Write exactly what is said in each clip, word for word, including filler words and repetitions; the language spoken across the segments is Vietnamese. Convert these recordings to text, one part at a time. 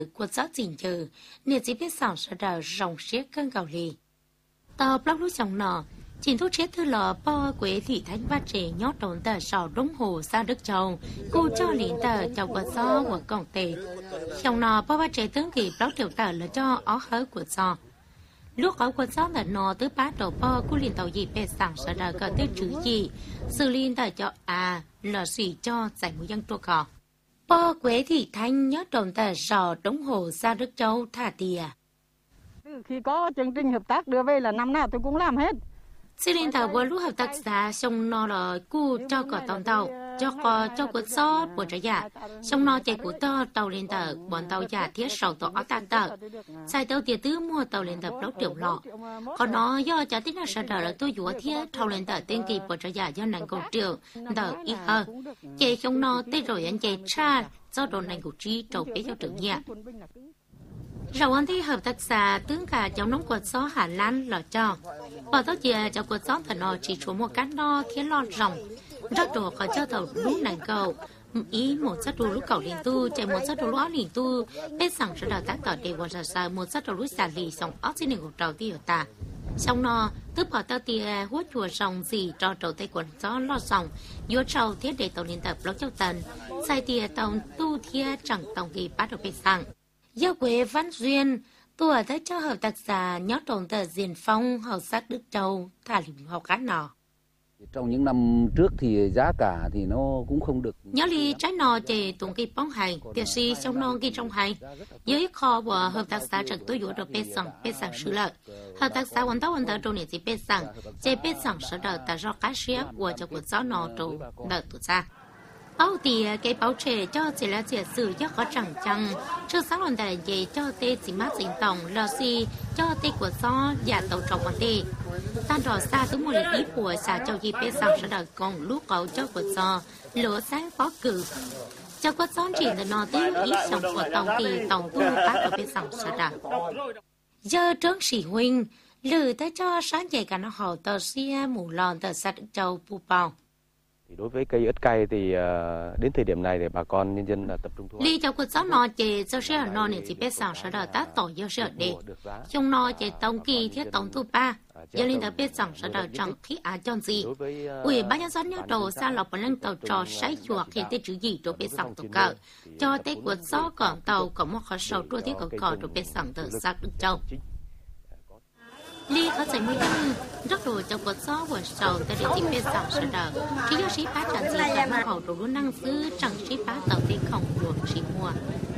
của giáo trình chờ nên chỉ biết sản xuất ra rồng xế cân gạo lì tàu blog lúc chồng nọ chính thuốc chế thư lò po quế thị thánh phát trẻ nhót đồn tờ sò đống hồ xa Đức Châu cô cho liền tờ chầu của gió của cổng tề chồng nọ po phát trẻ tướng kỳ blog tiểu tờ là cho ó hớ của gió lúc ở của gió là nọ tứ bát đầu po cô liền tàu gì về sản xuất ra có tư chữ gì xử liên tờ cho à là gì cho giải mũi dân trua cỏ po quế thị thánh nhót đồn tờ sò đống hồ xa Đức Châu thả tìa khi có chương trình hợp tác đưa về là năm nào tôi cũng làm hết. Xin liên tàu vừa lúc hợp tác xã xong nó là cu cho cỏ tàu tàu cho cỏ cho cột gió của trái giả xong nó chạy của tàu tàu liên tàu bọn tàu giả thiết sầu tàu ở tan tàu sai tàu tiền tứ mua tàu liên tàu lốc triệu lọ còn nó do cho tính là sợ đỡ là tôi dúa thiết tàu liên tàu tên kỳ của trái giả do nàng cầu triệu tàu ít hơn chạy xong nó tới rồi anh chạy cha do đồ này của trí trầu bé cho trưởng nhẹ rồi anh thấy hợp tác xã tướng cả trong nóng quật gió Hà Lan lò cho bỏ tao chia cho quật gió thần nó chỉ số một cán no khiến lo rồng rất đồ khỏi cho tàu lúc nàng cầu ý một sát đồ lúc cầu liền tu chạy một sát đồ lúc áo liền tu biết rằng sẽ đào tác tỏ để vào giờ giờ một sát đồ lúc xả lì xong áo xin được trầu tiêu ta xong nó tức bỏ tao tia hút chùa sòng gì cho trầu tay quần gió lo sòng vô trầu thiết để tàu liên tập lóc châu tần sai tia tàu tu thia chẳng tàu kỳ bắt được bị sang do quế Văn Duyên tuổi tới cho hợp tác xã nhót trồng tờ Diền Phong hậu sát Đức Châu thả lìm học cá nọ trong những năm trước thì giá cả thì nó cũng không được nhớ li trái nọ chỉ tụng kỳ bóng hành tiền si trong non kỳ trong hành dưới kho của hợp tác xã trực tôi dụ được bê sẵn bê sẵn sự lợi hợp tác xã hoàn tấu hoàn tấu trong này chỉ bê sẵn chỉ bê sẵn sở đợt tại do cá xía của cho cuộc gió nọ trụ đợt tụ ra bao thì cái báo trẻ cho chỉ là giả sử cho có chẳng chăng trước sáng lần tại gì cho tê chỉ mát dính tổng lò xì cho tê của gió giả tàu trồng quan tê tan đỏ xa tới một lý của xà châu gì bê sẵn sẽ đợi còn lúc cậu cho của gió lửa sáng phó cử cho có gió chỉ là nó tới ý sống của tàu thì tàu tu bác ở bê sẵn sẽ đợi giờ trướng sĩ huynh lử tới cho sáng dậy cả nó hậu tàu xia mù lòn tàu sát châu bù bào. Đối với cây ớt cay thì đến thời điểm này thì bà con nhân dân là tập trung thu hoạch. Lý cho cuộc sống nó chỉ cho sẽ nó nên chỉ biết sản xuất ta tổ do sẽ để trong nó chỉ tổng kỳ thiết tổng thu ba giờ liên tập biết sản xuất trong khí á chọn gì ủy ban nhân dân nhớ đầu xa lọc bằng tàu trò sấy chuột khi tết chữ gì rồi biết sản xuất cờ cho tết cuộc gió còn tàu có một khó sầu đua thiết có cờ rồi biết sản xuất sắc Đức Châu. Lý có giải mới đăng rất đồ trong cuộc gió của sầu tại địa chỉ bên sòng sở đờ khi do sĩ phá trận gì tại mà hậu đồ luôn năng giữ chẳng sĩ phá tàu đi không luồng sĩ mua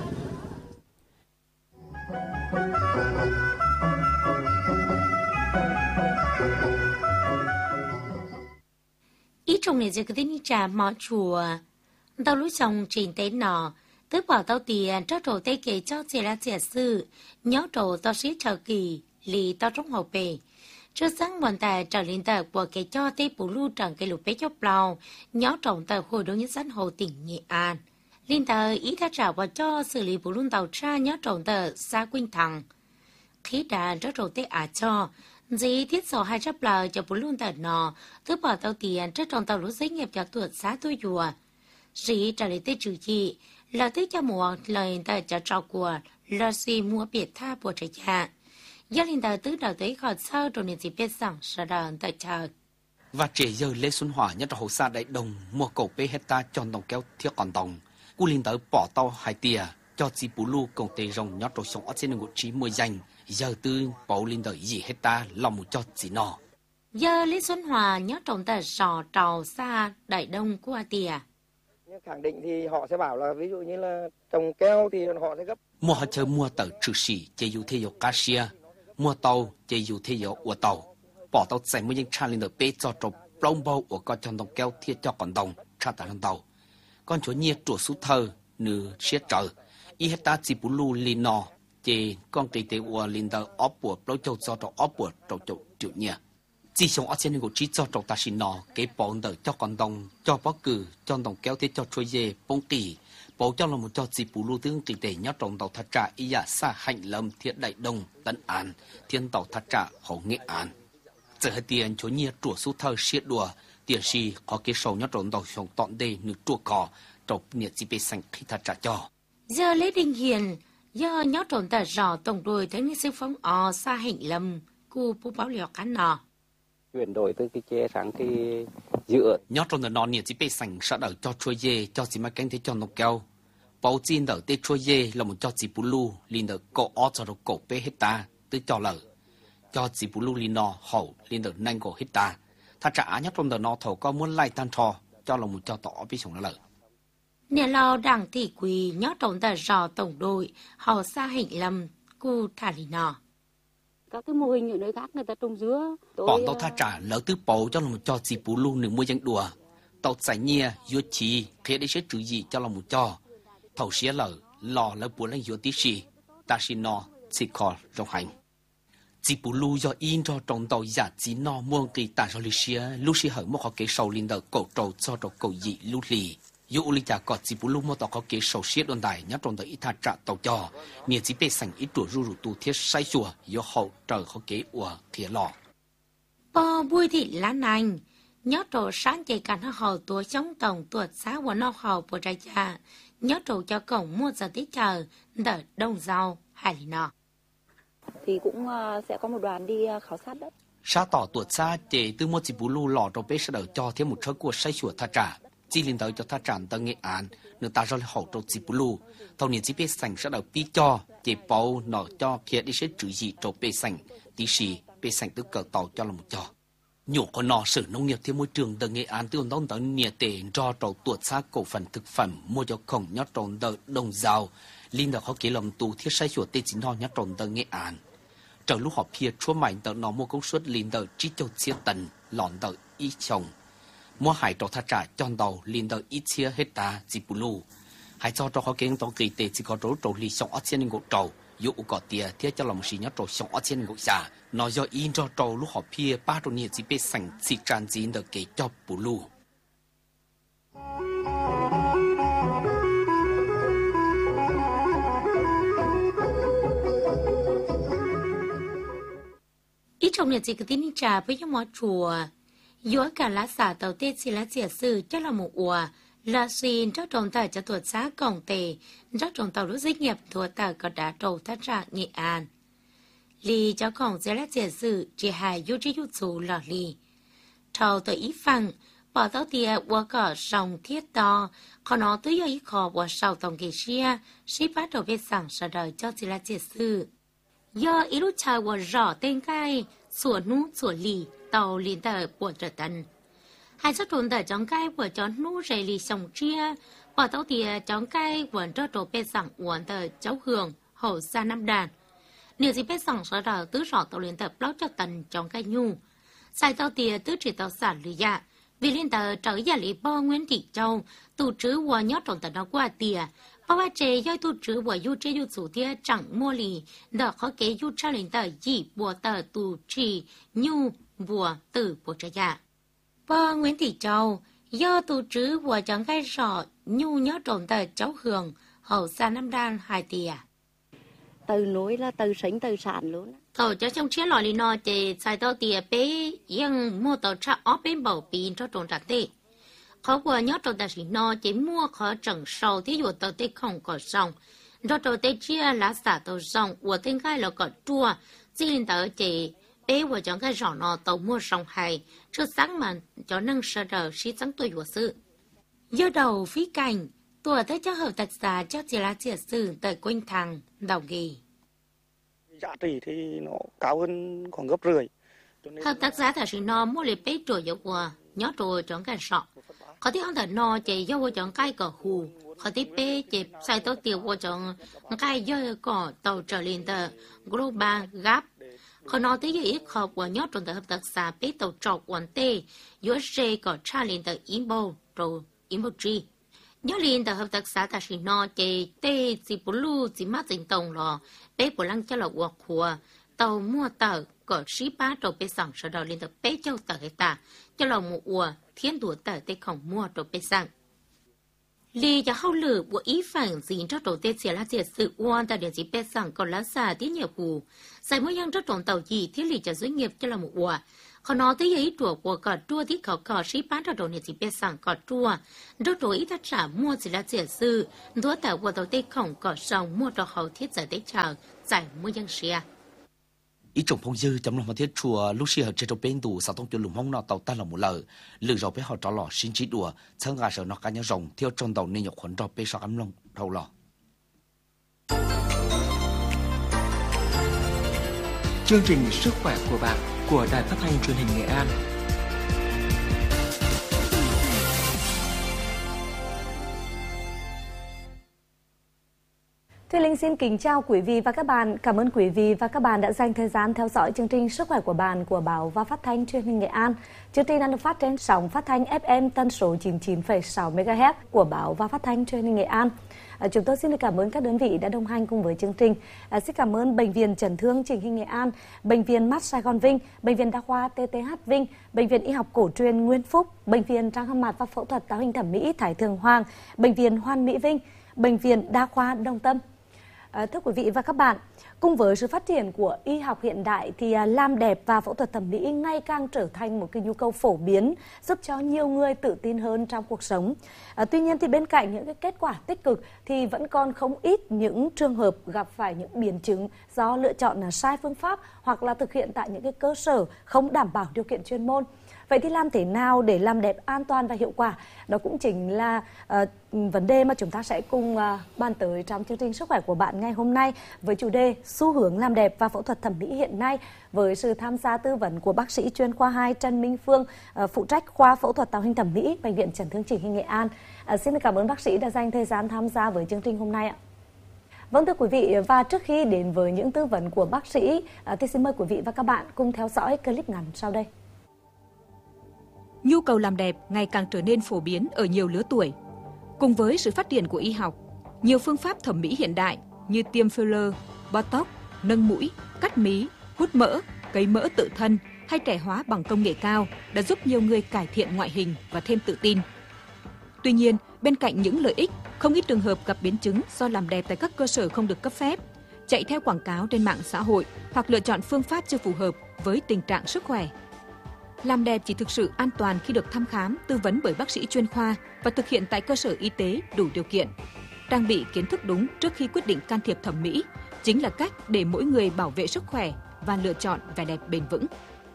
ý trong này giờ cái tên trà mỏ chùa tàu lúa trồng trình tế nọ tới bỏ tàu tiền cho đồ tây kể cho chỉ là giả sử nhớ đồ tàu sĩ chờ kỳ lì tao trong hộp bể trước sáng bọn ta trở lên tờ của cái cho tây bù lưu trần cái lục bế chốc blau nhó trọng tờ hồi đối nhân dân hồ tỉnh Nghệ An lên tờ ý thác trả vào cho xử lý bù lưu tàu tra nhó trọng tờ xa Quynh Thằng khí đà rất đầu tây à cho dì thiết sổ hai chấp lờ cho bù lưu tờ nọ thứ bỏ tàu tiền trước trọng tàu lúa giấy nghiệp cho tuột xá tôi dùa dì trả lời tây trừ chi là tây cho mùa lời tờ cho trò của là gì mua biệt tha của trẻ cha gia đình tờ tứ đầu tới khỏi sau rồi nên chỉ biết rằng sẽ đợi tại chờ và trẻ giờ Lê Xuân Hòa nhất là hồ sa đại đồng mua cầu pe hecta tròn đồng kéo thiết còn đồng cú linh tới bỏ tàu hai tia cho chị bù lu công tê rồng nhót rồi sống ở trên ngũ trí mười danh giờ tư bảo linh tới gì hecta lòng một cho chị nọ giờ Lê Xuân Hòa nhót trồng tờ sò trầu sa đại đông của tia khẳng định thì họ sẽ bảo là ví dụ như là trồng keo thì họ sẽ gấp mua họ chờ mua tờ trừ sĩ chế dụ thế dụ cassia mua tàu chế dụ thế dụ của tàu bỏ tàu giải mua những cha lên được bê cho trộm plong bao của con tròn đồng keo thiết cho còn đồng cha tại lần tàu con chúa nhiệt trụ sú thơ nửa siết trời y hết ta chỉ bù lu lin nọ chế con tây tây của lin tờ ốp của plong châu cho trộm ốp của trộm trộm chịu nhẹ chỉ sống ở trên ngũ trí cho trộm ta xin nọ cái bọn tờ cho còn đồng cho bó cử cho đồng kéo thiết cho trôi dê bông tỷ bố cho là một cho dịp bù lưu tương tỷ tệ nhớ trong tàu thắt trả ý giả xa hạnh lâm thiện đại đông tấn an thiên tàu thắt trả hậu Nghệ An giờ hai tiền chỗ nhiệt trùa su thơ siết đùa tiền si có cái sầu nhớ trong tàu sống tọn đề nửa trùa cò trộm nhiệt dịp bê xanh khi thắt trả cho giờ Lê Đình Hiền do nhớ trộn tờ rò tổng đôi thấy những sư phóng ọ xa hình lầm cu bố báo liều cán nọ chuyển đổi từ cái che sang cái dựa nhớ trong đó nhiều chỉ bị sành sợ đỡ cho chua dê cho chỉ mà canh thế cho nó keo bảo chín đỡ tê chua dê là một cho chỉ bù lu liền đỡ cổ ó cho nó cổ bê hết ta từ cho lỡ cho chỉ bù lu liền nọ hậu liền đỡ nanh cổ hết ta ta trả nhớ trong đó nó thầu có muốn lại tan thò cho là một cho tỏ bị sống lỡ nhà lao đảng thị quỳ nhớ trộn tờ rò tổng đội họ xa hình lầm cu thả lì nọ các cái mô hình ở nơi khác người ta trồng dứa bọn tao tha trả lỡ tứ bầu cho là một cho chỉ bù lu nửa mua dân đùa tao giải nhia dứa chi khi đấy sẽ chữ gì cho là một cho thầu xía lỡ lò lỡ bùa lên dứa tí xì ta xin nó chỉ khó trong hành chỉ bù lu do in cho trồng tàu giả chỉ nó muôn kỳ ta cho lì xía lúc xí hở một họ kế sầu lên đỡ cổ trầu cho trầu cổ dị lúc lì dù lý giả có chỉ bù lu một tàu có kế sầu xía đồn đại nhớ trồng tàu ít thà trả tàu cho nhiều chỉ bị sành ít tuổi ru ru tu thiết sai chùa do hậu trời có kế ủa thiệt lò bò bùi thị lá nành nhớ trộn sáng chạy cảnh họ tuổi chống tổng tuột xã của nó họ của trai cha nhớ trộn cho cổng mua giờ tí chờ đỡ đông rau hay lì nọ thì cũng uh, sẽ có một đoàn đi uh, khảo sát đất sa tỏ tuột xa chế từ một chỉ bù lu lò trong bếp sẽ đỡ cho thêm một số của sai chùa thà trả chỉ liên tới cho thà trả tờ nghệ án người ta cho hậu trong chỉ bù lu thầu niên chỉ bếp sành sẽ đỡ pi cho chế bao nọ cho kia đi sẽ chữ gì trong bếp sành tí xì bếp sành từ cờ tàu cho là một cho nhổ con nọ sở nông nghiệp theo môi trường tờ nghệ án từ đông tới nhiệt tệ cho trầu tuột xa cổ phần thực phẩm mua cho khổng nhót tròn tờ đồng giàu liên đỡ họ kế lòng tù thiết sai chùa tê chính họ nhót tròn tờ nghệ án trở lúc họ phía chúa mạnh tờ nó mua công suất liên tờ trí châu chia tần lọn tờ ít chồng mua hải trò thắt trả chọn đầu liên tờ ít chia hết ta chỉ bù lu hải cho cho họ kế tàu kỳ tệ chỉ có rổ trầu lì sống ở trên ngộ trầu dù có tiền thiết cho lòng xì nhót trầu sống ở trên ngộ giả nó do in cho trầu lúc họ phía ba trầu nhiệt chỉ bị sành chỉ tràn dính tờ kế cho bù lu ít trong nhiệt chỉ cái tin trà với những món chùa giữa cả lá xả tàu tết chỉ lá chìa sư cho là một ủa là xin cho trồng tàu cho tuột xã cổng tề cho trồng tàu lúc dịch nghiệp tuột tàu có đá trầu thắt trạng nghệ an lì cho cổng dưới lá chìa sư chỉ hai du trí du chủ lò lì trầu tàu ít phẳng bỏ tàu tìa qua cỏ sòng thiết to còn nó tới giờ ít khó qua sầu tổng kỳ xia xí bắt đầu về sẵn sở đời cho chỉ lá chìa sư do ít lúc chờ qua rõ tên cai sủa nú sủa lì tàu liền tờ của trở tần hai số trốn tờ trong cai của chó nú rầy lì sòng chia bỏ tàu tìa trong cai của cho trổ bê sẵn uốn tờ cháu hường hậu xa năm đàn nếu gì bê sẵn sở đời tứ rõ tàu liền tờ blog cho tần trong cai nhu sai tàu tìa tứ chỉ tàu sản lì dạ vì liên tờ trở giả lý bò Nguyễn Thị Châu tù trứ của nhót trốn tờ nó qua tìa bao ba chế do tu trữ của du chế du chủ tia chẳng mua lì đỡ khó kế du tra lên tờ gì bùa tờ tu trì nhu bùa tử bùa trái giả bao Nguyễn Thị Châu do tu trữ của chẳng cái rõ nhu nhớ trộn tờ cháu hường hậu xa năm đan hai tìa từ núi là từ sinh từ sản luôn thầu cho trong chiếc lò lì nọ chế xài tàu tìa bế yên mua tàu tra ốp bên bầu pin cho trộn trả tê khó qua nhớ trâu ta chỉ no chỉ mua khó chẳng sầu thì dù tàu tê không có sòng do trâu tê chia lá xả tàu sòng của tên gai là có chua chỉ linh tàu chỉ bé của chọn cái rõ nó tàu mua sòng hay trước sáng mà cho nâng sơ đờ xí sáng tuổi của sự do đầu phí cảnh tuổi tới cho hợp tác giả cho chỉ là chia sử tại quanh thằng đầu nghề giá trị thì nó cao hơn khoảng gấp rưỡi hợp tác giả ta chỉ no mua lấy bé trồi dầu của nhớ trồi chọn cái sọ có thể ông ta no chỉ do chọn cái cỏ hù có thể bé chỉ sai tàu tiêu của chọn cái do cỏ tàu trở lên tờ global gap có nói tới ít khó của nhớ trong tờ hợp tác xã bé tàu trọc quán tê u ét giê có tra lên tờ imbo rồi imbo g nhớ lên tờ hợp tác xã ta chỉ no chỉ tê chỉ blue chỉ mắt chính tổng lò bé của lăng cho là của của tàu mua tờ có sĩ ba đầu bé sẵn sau đó lên tờ bé châu tờ hết ta cho là một ua thiên đùa tờ tê không mua đầu bé sẵn Lý do hậu lử của ý phản dính cho tổ tết sẽ là diệt sự oan tại địa chỉ bê sẵn còn lá xà tiết nhiều hù. Giải mỗi dân rất trọng tàu gì thiết lý cho doanh nghiệp cho là một ua. Họ nói tới ý chùa của cỏ chua thìเขาcỏ sĩ bán cho tổ địa chỉ bê sẵn cỏ chua. Rất tổ ý thật trả mua chỉ là diệt sự. Đua tạo của tổ tết khổng cỏ sòng mua cho hậu thiết giải tết chờ. Giải mỗi dân xìa. Ý trọng phong dư chấm lòng một thiết chùa lúc xưa ở trên đầu bên đủ sao thông cho lùm hông nọ tàu ta là một lời lừa rồi bé họ trò lò xin chỉ đùa sáng gà sợ nó cá nhau rồng theo trong tàu nên nhọc khuẩn cho bé sao ấm lông đầu lò. Chương trình Sức khỏe của bạn của Đài Phát thanh Truyền hình Nghệ An. Thùy Linh xin kính chào quý vị và các bạn. Cảm ơn quý vị và các bạn đã dành thời gian theo dõi chương trình Sức khỏe của bạn của Báo và Phát thanh Truyền hình Nghệ An. Chương trình đang được phát trên sóng phát thanh ép em tần số chín mươi chín phẩy sáu mê ga héc của Báo và Phát thanh Truyền hình Nghệ An. À, chúng tôi xin được cảm ơn các đơn vị đã đồng hành cùng với chương trình. À, xin cảm ơn Bệnh viện Chấn thương Chỉnh hình Nghệ An, Bệnh viện Mắt Sài Gòn Vinh, Bệnh viện Đa khoa tê tê hát Vinh, Bệnh viện Y học cổ truyền Nguyên Phúc, Bệnh viện Răng hàm mặt và phẫu thuật tạo hình thẩm mỹ Thái Thượng Hoàng, Bệnh viện Hoàn Mỹ Vinh, Bệnh viện Đa khoa Đồng Tâm. À, thưa quý vị và các bạn, cùng với sự phát triển của y học hiện đại thì à, làm đẹp và phẫu thuật thẩm mỹ ngày càng trở thành một cái nhu cầu phổ biến, giúp cho nhiều người tự tin hơn trong cuộc sống. À, tuy nhiên thì bên cạnh những cái kết quả tích cực thì vẫn còn không ít những trường hợp gặp phải những biến chứng do lựa chọn là sai phương pháp hoặc là thực hiện tại những cái cơ sở không đảm bảo điều kiện chuyên môn. Vậy thì làm thế nào để làm đẹp an toàn và hiệu quả? Đó cũng chính là uh, vấn đề mà chúng ta sẽ cùng uh, bàn tới trong chương trình Sức khỏe của bạn ngày hôm nay với chủ đề xu hướng làm đẹp và phẫu thuật thẩm mỹ hiện nay, với sự tham gia tư vấn của bác sĩ chuyên khoa hai Trần Minh Phương, uh, phụ trách khoa phẫu thuật tạo hình thẩm mỹ Bệnh viện Chấn thương Chỉnh hình Nghệ An. Uh, xin cảm ơn bác sĩ đã dành thời gian tham gia với chương trình hôm nay ạ. Vâng, thưa quý vị, và trước khi đến với những tư vấn của bác sĩ uh, thì xin mời quý vị và các bạn cùng theo dõi clip ngắn sau đây. Nhu cầu làm đẹp ngày càng trở nên phổ biến ở nhiều lứa tuổi. Cùng với sự phát triển của y học, nhiều phương pháp thẩm mỹ hiện đại như tiêm filler, botox, nâng mũi, cắt mí, hút mỡ, cấy mỡ tự thân hay trẻ hóa bằng công nghệ cao đã giúp nhiều người cải thiện ngoại hình và thêm tự tin. Tuy nhiên, bên cạnh những lợi ích, không ít trường hợp gặp biến chứng do làm đẹp tại các cơ sở không được cấp phép, chạy theo quảng cáo trên mạng xã hội hoặc lựa chọn phương pháp chưa phù hợp với tình trạng sức khỏe. Làm đẹp chỉ thực sự an toàn khi được thăm khám, tư vấn bởi bác sĩ chuyên khoa và thực hiện tại cơ sở y tế đủ điều kiện. Trang bị kiến thức đúng trước khi quyết định can thiệp thẩm mỹ chính là cách để mỗi người bảo vệ sức khỏe và lựa chọn vẻ đẹp bền vững.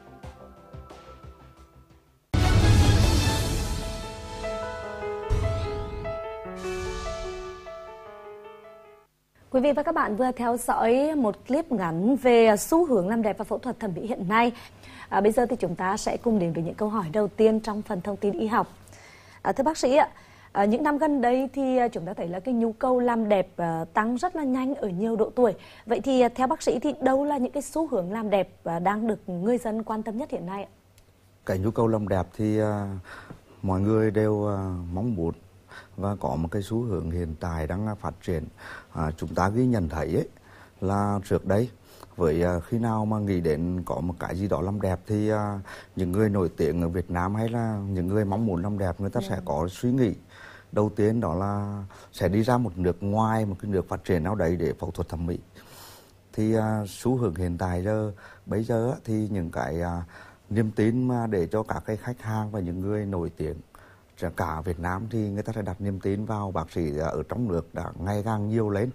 Quý vị và các bạn vừa theo dõi một clip ngắn về xu hướng làm đẹp và phẫu thuật thẩm mỹ hiện nay. À, bây giờ thì chúng ta sẽ cùng đến với những câu hỏi đầu tiên trong phần thông tin y học. À, thưa bác sĩ ạ, à, những năm gần đây thì chúng ta thấy là cái nhu cầu làm đẹp à, tăng rất là nhanh ở nhiều độ tuổi. Vậy thì à, theo bác sĩ thì đâu là những cái xu hướng làm đẹp à, đang được người dân quan tâm nhất hiện nay ạ? Cái nhu cầu làm đẹp thì à, mọi người đều à, mong muốn và có một cái xu hướng hiện tại đang phát triển. À, chúng ta ghi nhận thấy ấy, là trước đây với uh, khi nào mà nghĩ đến có một cái gì đó làm đẹp thì uh, những người nổi tiếng ở Việt Nam hay là những người mong muốn làm đẹp, người ta yeah. sẽ có suy nghĩ đầu tiên đó là sẽ đi ra một nước ngoài, một cái nước phát triển nào đấy để phẫu thuật thẩm mỹ. Thì uh, xu hướng hiện tại giờ bây giờ thì những cái uh, niềm tin mà để cho các cái khách hàng và những người nổi tiếng cả Việt Nam thì người ta sẽ đặt niềm tin vào bác sĩ ở trong nước đã ngày càng nhiều lên.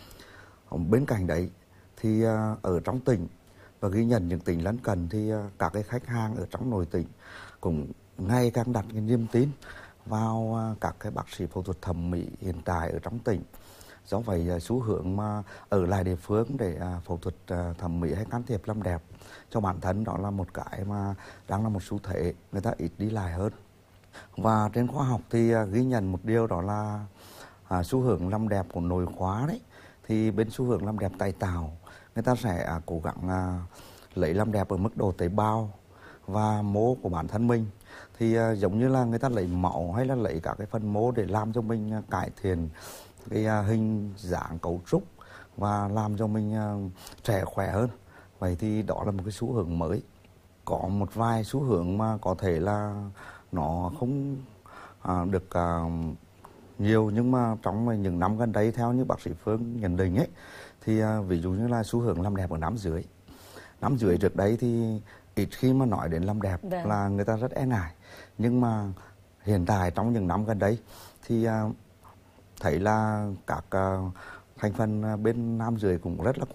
Bên cạnh đấy thì ở trong tỉnh và ghi nhận những tỉnh lân cận thì các cái khách hàng ở trong nội tỉnh cũng ngày càng đặt cái niềm tin vào các cái bác sĩ phẫu thuật thẩm mỹ hiện tại ở trong tỉnh. Do vậy xu hướng mà ở lại địa phương để phẫu thuật thẩm mỹ hay can thiệp làm đẹp cho bản thân đó là một cái mà đang là một xu thế, người ta ít đi lại hơn. Và trên khoa học thì ghi nhận một điều đó là à, xu hướng làm đẹp của nội khoa đấy, thì bên xu hướng làm đẹp tái tạo người ta sẽ à, cố gắng à, lấy làm đẹp ở mức độ tế bào và mô của bản thân mình. Thì à, giống như là người ta lấy máu hay là lấy các cái phần mô để làm cho mình à, cải thiện cái à, hình dáng cấu trúc và làm cho mình à, trẻ khỏe hơn. Vậy thì đó là một cái xu hướng mới. Có một vài xu hướng mà có thể là nó không à, được à, nhiều, nhưng mà trong những năm gần đây theo như bác sĩ Phương nhận định ấy thì à, ví dụ như là xu hướng làm đẹp ở nam dưới. Nam dưới trước đấy thì ít khi mà nói đến làm đẹp Vâng. là người ta rất e ngại. Nhưng mà hiện tại trong những năm gần đây thì à, thấy là các à, thành phần bên nam dưới cũng rất là